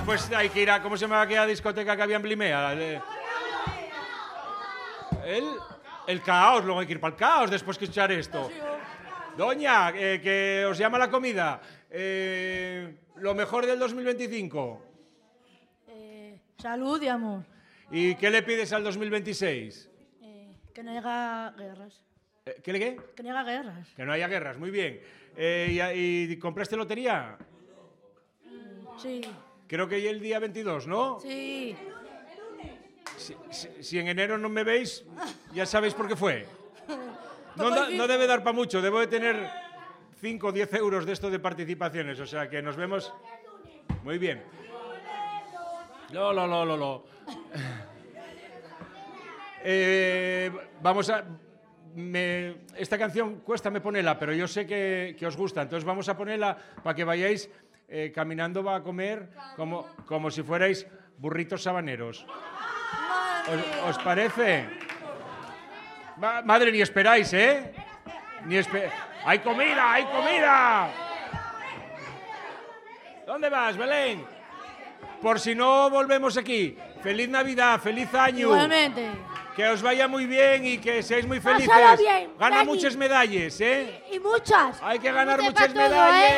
después hay que ir a... ¿Cómo se llama aquella discoteca que había en Blimea? El Caos, luego hay que ir para el Caos después que escuchar esto. Doña, que os llama la comida. Lo mejor del 2025. Salud y amor. ¿Y qué le pides al 2026? Que no haya guerras. ¿Qué le qué? Que no haya guerras. Que no haya guerras, muy bien. ¿Y compraste lotería? Sí. Creo que ya el día 22, ¿no? Sí. Si en enero no me veis, ya sabéis por qué fue. No debe dar para mucho, debo de tener 5 o 10 euros de esto de participaciones, o sea que nos vemos. Muy bien. Lo. Vamos a... esta canción cuesta me ponerla, pero yo sé que os gusta, entonces vamos a ponerla para que vayáis caminando a comer como si fuerais burritos sabaneros. ¿Os parece? Madre, ni esperáis, ¿eh? ¡Hay comida! ¡Hay comida! ¿Dónde vas, Belén? Por si no volvemos aquí. ¡Feliz Navidad! ¡Feliz año! Igualmente. Que os vaya muy bien y que seáis muy felices. Pásalo bien, Gana Dani. muchas medallas, ¿eh? Y muchas. Hay que ganar Muchas muchas para todo, medallas.